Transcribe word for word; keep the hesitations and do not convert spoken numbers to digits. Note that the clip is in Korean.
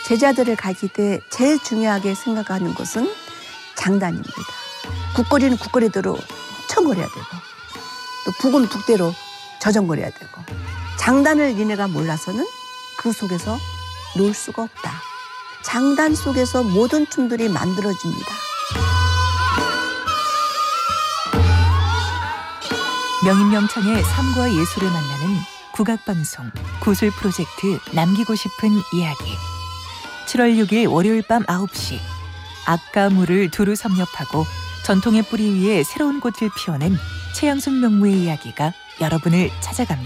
제자들을 가질 때 제일 중요하게 생각하는 것은 장단입니다. 국거리는 국거리대로 청거려야 되고 또 북은 북대로 저정거려야 되고 장단을 니네가 몰라서는 그 속에서 놀 수가 없다. 장단 속에서 모든 춤들이 만들어집니다. 명인명창의 삶과 예술을 만나는 국악방송 구술 프로젝트 남기고 싶은 이야기. 칠월 육일 월요일 밤 아홉 시 악과 물을 두루 섭렵하고 전통의 뿌리 위에 새로운 꽃을 피워낸 최양순 명무의 이야기가 여러분을 찾아갑니다.